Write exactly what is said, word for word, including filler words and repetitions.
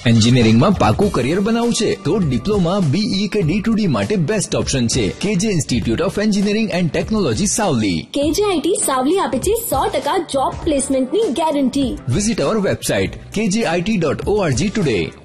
એન્જિનિયરિંગમાં પાકું કરિયર બનાવવું છે તો ડિપ્લોમા, બીઈ કે ડી ટુ ડી માટે બેસ્ટ ઓપ્શન છે કેજે institute of engineering and technology Savli. કેજે આઈટી સાવલી આપે છે સો ટકા જોબ પ્લેસમેન્ટની ગેરંટી. વિઝિટ અવર વેબસાઇટ કે જે I T dot O R G today.